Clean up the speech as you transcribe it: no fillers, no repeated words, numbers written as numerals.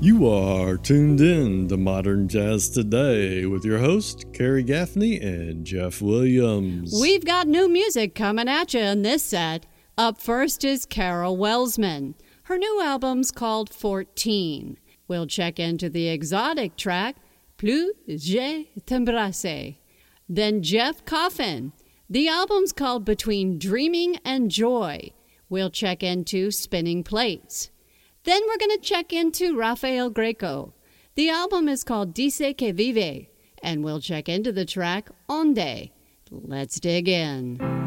You are tuned in to Modern Jazz Today with your host, Carrie Gaffney and Jeff Williams. We've got new music coming at you in this set. Up first is Carol Welsman. Her new album's called 14. We'll check into the exotic track, Plus je t'embrasse. Then Jeff Coffin. The album's called Between Dreaming and Joy. We'll check into Spinning Plates. Then we're going to check into Rafael Greco. The album is called Dice que Vive, and we'll check into the track Onde. Let's dig in.